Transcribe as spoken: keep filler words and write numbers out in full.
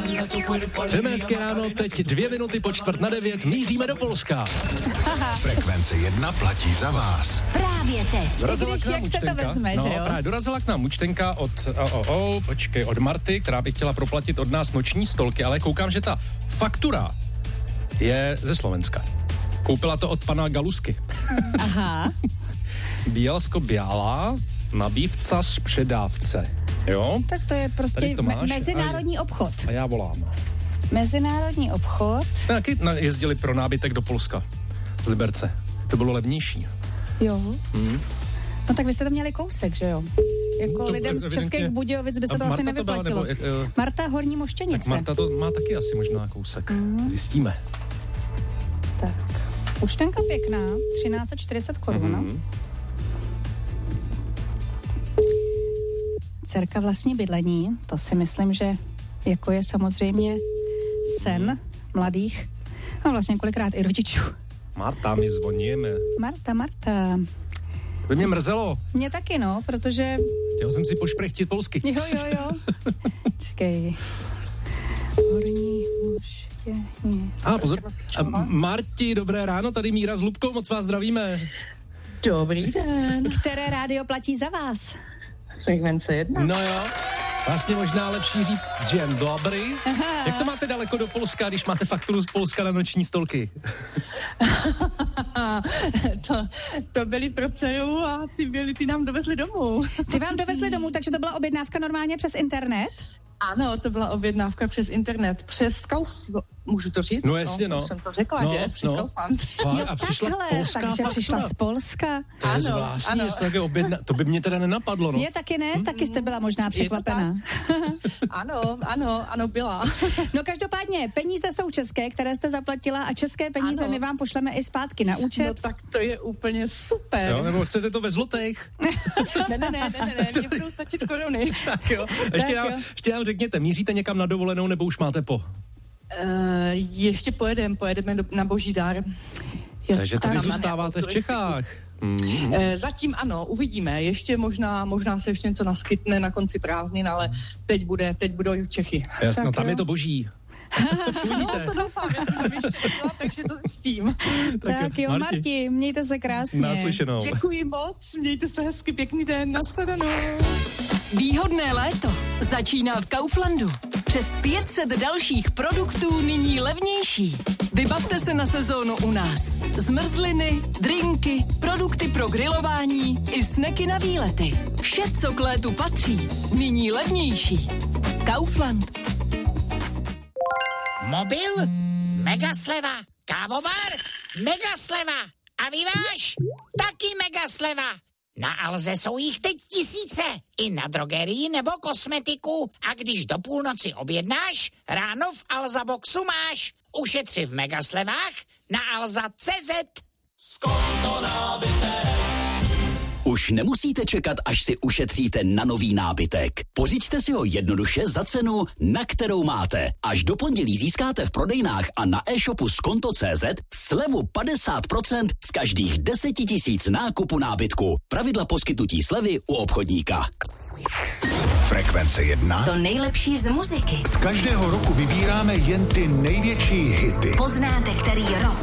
Třeme hezké ráno, teď dvě minuty po čtvrt na devět, míříme do Polska. Frekvence jedna platí za vás. Právě teď. Dorazila k nám Jak se to účtenka. vezme, no, že jo? Právě dorazila k nám účtenka od, o, o, o, počkej, od Marty, která by chtěla proplatit od nás noční stolky, ale koukám, že ta faktura je ze Slovenska. Koupila to od pana Galusky. Aha. Bielsko-Biala, nabívca z předávce. Jo? Tak to je prostě to máš, me- mezinárodní a, obchod. A já volám. Mezinárodní obchod. Jsme taky jezdili pro nábytek do Polska z Liberce. To bylo levnější. Jo. Hmm. No tak vy jste to měli kousek, že jo? Jako to lidem z Českých Budějovic by se to Marta asi to nevyplatilo. byla, nebo, uh, Marta Horní Moštěnice. Tak Marta to má taky asi možná kousek. Mm. Zjistíme. Tak. Účtenka pěkná, třináct set čtyřicet korun. Mm-hmm. Dcerka vlastní bydlení, to si myslím, že jako je samozřejmě sen mladých a vlastně kolikrát i rodičů. Marta, my zvoníme. Marta, Marta. To by mě mrzelo. Mě taky, no, protože... Chtěl jsem si pošprechtit polsky. Jo, jo, jo. Čekej. Horní Moštěnice. A pozor. A Marti, dobré ráno, tady Míra s Lubkou, moc vás zdravíme. Dobrý den. Které rádio platí za vás? Frekvence jedna. No jo. Vlastně možná lepší říct dzień dobry. Aha. Jak to máte daleko do Polska, když máte fakturu z Polska na noční stolky? to, to byli pro dceru a ty, byli, ty nám dovezli domů. Ty vám dovezli domů, takže to byla objednávka normálně přes internet? Ano, to byla objednávka přes internet, přes Kaufland. Můžu to říct? No jasně, no. no. Jsem to řekla, no, že? Přes no. Kaufland. Jo, a přišla takhle, polská takže faktura. přišla z Polska. To je Ano, zvláštní, ano. jestli také objedna... To by mě teda nenapadlo, no. Mě taky ne, hmm? taky jste byla možná Je to překvapená. Ano, ano, ano, byla. No každopádně, peníze jsou české, které jste zaplatila a české peníze Ano. my vám pošleme i zpátky na účet. No tak to je úplně super. Jo, nebo chcete to ve zlotech? ne, ne, ne, ne, ne, mě budou stačit koruny. Tak jo. Ještě, Tak nám, jo. ještě nám řekněte, míříte někam na dovolenou, nebo už máte po? Uh, ještě pojedeme, pojedeme do, na Boží dar. Jo, Takže tady tam zůstáváte v máme Čechách. Mm. E, zatím ano, uvidíme. Ještě možná, možná se ještě něco naskytne na konci prázdnin, ale teď bude, teď budou Čechy. Jasno, Tak tam jo. je to boží. Uvidíte. No, to doufám, já jsem tam ještě nebyla, takže to zjistím. Tak jo, Marti, Marti, mějte se krásně. Naslyšenou. Děkuji moc, mějte se hezky, pěkný den, nashledanou. Výhodné léto začíná v Kauflandu. Přes pět set dalších produktů nyní levnější. Vybavte se na sezónu u nás. Zmrzliny, drinky, produkty pro grilování i sneky na výlety. Vše, co k létu patří, nyní levnější. Kaufland. Mobil? Megasleva. Kávovar? Megasleva. A vyváž? Taky megasleva. Na Alze jsou jich teď tisíce. I na drogerii nebo kosmetiku. A když do půlnoci objednáš, ráno v Alza Boxu máš. Ušetři v megaslevách na alza tečka cé zet. Už nemusíte čekat, až si ušetříte na nový nábytek. Pořiďte si ho jednoduše za cenu, na kterou máte. Až do pondělí získáte v prodejnách a na e-shopu skonto tečka cé zet slevu padesát procent z každých deset tisíc nákupu nábytku. Pravidla poskytnutí slevy u obchodníka. Frekvence jedna. To nejlepší z muziky. Z každého roku vybíráme jen ty největší hity. Poznáte, který rok